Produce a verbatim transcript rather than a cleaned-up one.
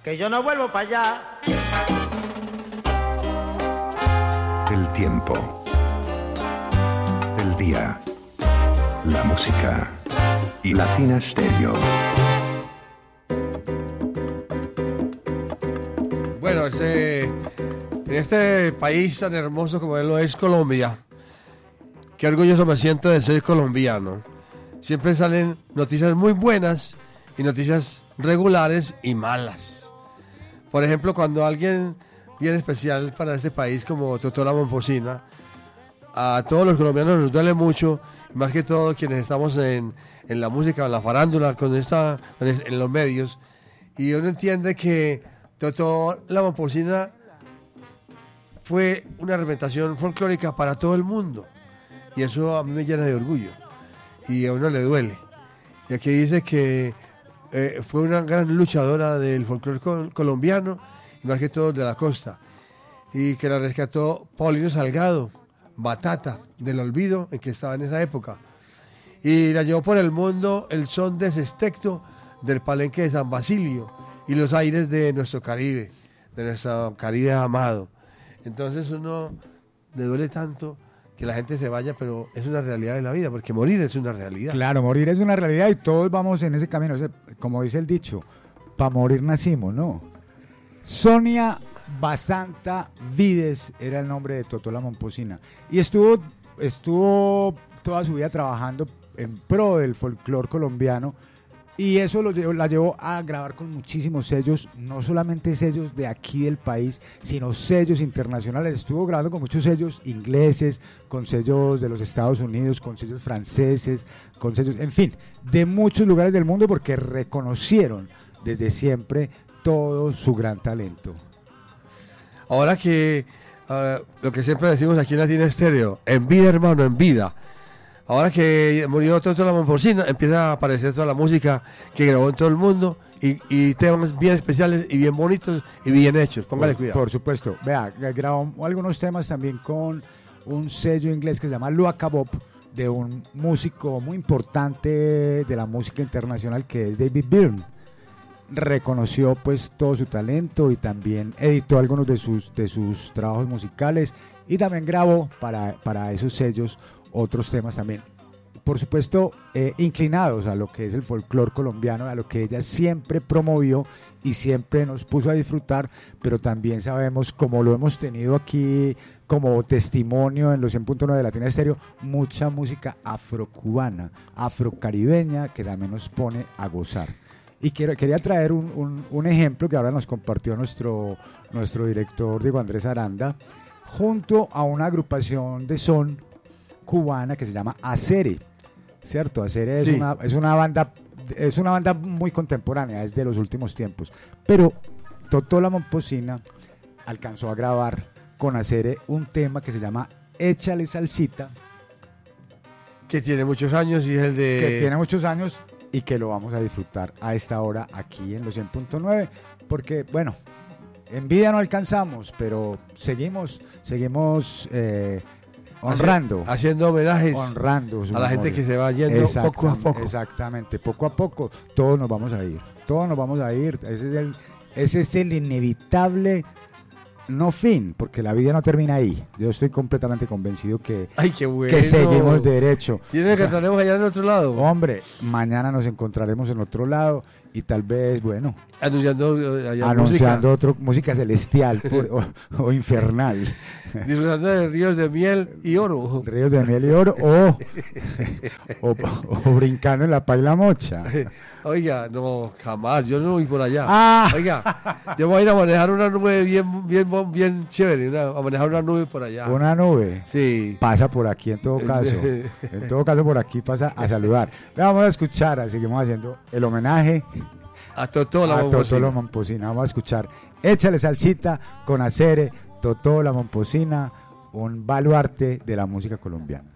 que yo no vuelvo para allá. El tiempo, el día, la música y Latina Stereo. Bueno, este, en este país tan hermoso como lo es Colombia, qué orgulloso me siento de ser colombiano. Siempre salen noticias muy buenas y noticias regulares y malas. Por ejemplo, cuando alguien bien especial para este país como Totó la Momposina, a todos los colombianos nos duele mucho, más que todo quienes estamos en, en la música, en la farándula, con esta, en los medios, y uno entiende que Totó la Momposina fue una representación folclórica para todo el mundo, y eso a mí me llena de orgullo, y a uno le duele. Y aquí dice que eh, fue una gran luchadora del folclore col- colombiano, y más que todo de la costa, y que la rescató Paulino Salgado, Batata, del olvido en que estaba en esa época, y la llevó por el mundo el son desestecto del palenque de San Basilio y los aires de nuestro Caribe, de nuestro Caribe amado. Entonces uno le duele tanto que la gente se vaya, pero es una realidad de la vida, porque morir es una realidad. Claro, morir es una realidad y todos vamos en ese camino, o sea, como dice el dicho, para morir nacimos, ¿no? Sonia Basanta Vides era el nombre de Totó la Momposina y estuvo, estuvo toda su vida trabajando en pro del folclore colombiano, y eso lo llevó, la llevó a grabar con muchísimos sellos, no solamente sellos de aquí del país, sino sellos internacionales. Estuvo grabando con muchos sellos ingleses, con sellos de los Estados Unidos, con sellos franceses, con sellos, en fin, de muchos lugares del mundo, porque reconocieron desde siempre todo su gran talento. Ahora que uh, lo que siempre decimos aquí en Latina Stereo, en vida, hermano, en vida. Ahora que murió Totó la Momposina, empieza a aparecer toda la música que grabó en todo el mundo, y, y temas bien especiales y bien bonitos y bien hechos. Póngale por, cuidado. Por supuesto. Vea, grabó algunos temas también con un sello inglés que se llama Luaka Bob, de un músico muy importante de la música internacional que es David Byrne. Reconoció pues todo su talento y también editó algunos de sus, de sus trabajos musicales, y también grabó para, para esos sellos otros temas también, por supuesto, eh, inclinados a lo que es el folclore colombiano, a lo que ella siempre promovió y siempre nos puso a disfrutar, pero también sabemos, como lo hemos tenido aquí como testimonio en los cien punto nueve de Latina Stereo, mucha música afrocubana, afrocaribeña, que también nos pone a gozar. Y quiero, quería traer un, un, un ejemplo que ahora nos compartió nuestro, nuestro director Diego Andrés Aranda, junto a una agrupación de son cubana que se llama Acere, ¿cierto? Acere es, sí. una, es una banda es una banda muy contemporánea, es de los últimos tiempos, pero Totó la Momposina alcanzó a grabar con Acere un tema que se llama Échale Salsita, que tiene muchos años y es el de... que tiene muchos años y que lo vamos a disfrutar a esta hora aquí en los cien punto nueve, porque bueno, en vida no alcanzamos, pero seguimos seguimos eh, honrando, haciendo homenajes honrando a la gente que se va yendo poco a poco. Exactamente, poco a poco todos nos vamos a ir, todos nos vamos a ir. Ese es el, ese es el inevitable, no fin, porque la vida no termina ahí. Yo estoy completamente convencido que, Ay, qué bueno. que seguimos derecho. ¿Tiene que estaremos allá en otro lado? Hombre, mañana nos encontraremos en otro lado y tal vez, bueno, anunciando allá anunciando música. Otro, música celestial por, o, o infernal. Disfrutando de ríos de miel y oro. Ríos de miel y oro o, o, o brincando en la paila mocha. Oiga, no, jamás, yo no voy por allá. Ah. Oiga, yo voy a ir a manejar una nube bien, bien, bien chévere, una, a manejar una nube por allá. Una nube. Sí. Pasa por aquí en todo caso. En todo caso por aquí pasa a saludar. Vamos a escuchar, seguimos haciendo el homenaje a Totó la Momposina. A Totó la Momposina. Vamos a escuchar Échale Salsita con Acere, Totó la Momposina, un baluarte de la música colombiana.